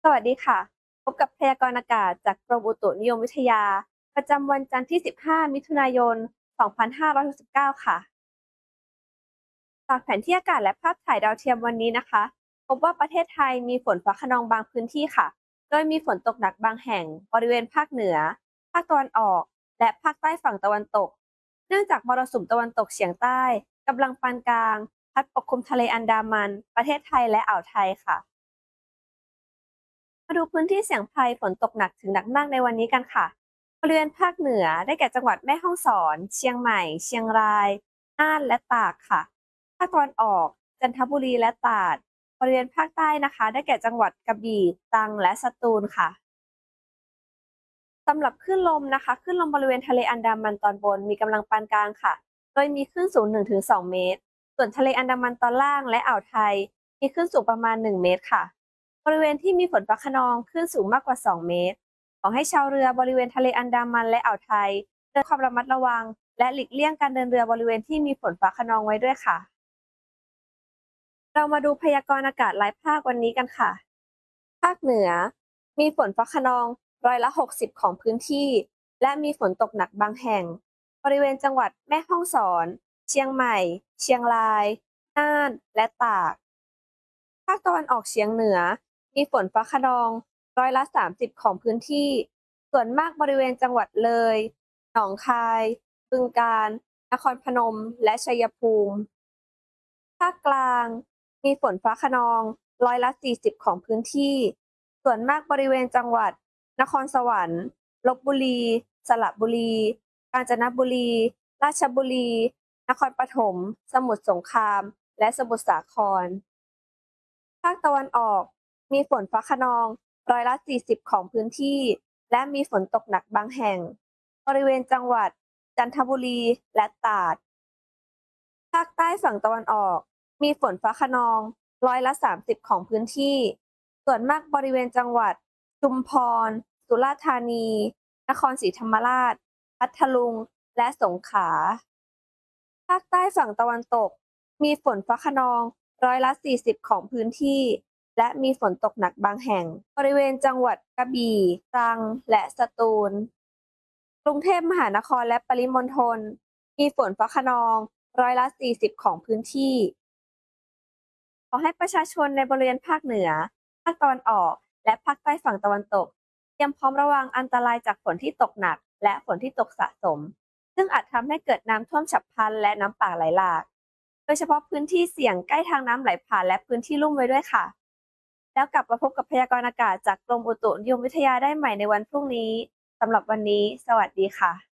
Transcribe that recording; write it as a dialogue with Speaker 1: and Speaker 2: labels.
Speaker 1: สวัสดีค่ะพบกับพยากรณ์อากาศจากกรมอุตุนิยมวิทยาประจำวันจันทร์ที่ 15 มิถุนายน 2569 ค่ะจากแผนที่อากาศและภาพถ่ายดาวเทียมวันนี้นะคะพบว่าประเทศไทยมีฝนฟ้าคะนองบางพื้นที่ค่ะโดยมีฝนตกหนักบางแห่งบริเวณภาคเหนือภาคตะวันออกและภาคใต้ฝั่งตะวันตกเนื่องจากมรสุมตะวันตกเฉียงใต้กำลังปานกลางพัดปกคลุมทะเลอันดามันประเทศไทยและอ่าวไทยค่ะ มาดูพื้นที่เสี่ยงภัยฝนตกหนักถึงหนักมากในวันนี้กันค่ะบริเวณภาคเหนือได้แก่จังหวัดแม่ฮ่องสอนเชียงใหม่เชียงรายน่านและตากค่ะภาคตะวันออกจันทบุรีและตราดบริเวณภาคใต้นะคะได้แก่จังหวัดกระบี่ตรังและสตูลค่ะสำหรับคลื่นลมนะคะคลื่นลมบริเวณทะเลอันดามันตอนบนมีกำลังปานกลางค่ะโดยมีคลื่นสูง1-2เมตรส่วนทะเลอันดามันตอนล่างและอ่าวไทยมีคลื่นสูงประมาณ1เมตรค่ะ บริเวณที่มีฝนฟ้าคะนองคลื่นสูงมากกว่า2เมตรขอให้ชาวเรือบริเวณทะเลอันดามันและอ่าวไทยด้วยความระมัดระวังและหลีกเลี่ยงการเดินเรือบริเวณที่มีฝนฟ้าคะนองไว้ด้วยค่ะเรามาดูพยากรณ์อากาศรายภาควันนี้กันค่ะภาคเหนือมีฝนฟ้าคะนอง60%ของพื้นที่และมีฝนตกหนักบางแห่งบริเวณจังหวัดแม่ฮ่องสอนเชียงใหม่เชียงรายน่านและตาก ภาคตะวันออกเฉียงเหนือมีฝนฟ้าคะนอง30%ของพื้นที่ส่วนมากบริเวณจังหวัดเลยหนองคายบึงกาฬนครพนมและชัยภูมิภาคกลางมีฝนฟ้าคะนอง40%ของพื้นที่ส่วนมากบริเวณจังหวัดนครสวรรค์ลพบุรีสระบุรีกาญจนบุรีราชบุรีนครปฐมสมุทรสงครามและสมุทรสาคร ภาคตะวันออกมีฝนฟ้าคะนอง40%ของพื้นที่และมีฝนตกหนักบางแห่งบริเวณจังหวัดจันทบุรีและตราดภาคใต้ฝั่งตะวันออกมีฝนฟ้าคะนอง30%ของพื้นที่ส่วนมากบริเวณจังหวัดชุมพรสุราษฎร์ธานีนครศรีธรรมราชพัทลุงและสงขลา ภาคใต้ฝั่งตะวันตกมีฝนฟ้าคะนอง40%ของพื้นที่และมีฝนตกหนักบางแห่งบริเวณจังหวัดกระบี่ตรังและสตูลกรุงเทพมหานครและปริมณฑลมีฝนฟ้าคะนอง40%ของพื้นที่ขอให้ประชาชนในบริเวณภาคเหนือภาคตะวันออกและภาคใต้ฝั่งตะวันตกเตรียมพร้อมระวังอันตรายจากฝนที่ตกหนักและฝนที่ตกสะสมซึ่งอาจทำให้เกิดน้ำท่วมฉับพลันและน้ำป่าไหลหลาก โดยเฉพาะพื้นที่เสี่ยงใกล้ทางน้ำไหลผ่านและพื้นที่ลุ่มไว้ด้วยค่ะ แล้วกลับมาพบกับพยากรณ์อากาศจากกรมอุตุนิยมวิทยาได้ใหม่ในวันพรุ่งนี้ สำหรับวันนี้ สวัสดีค่ะ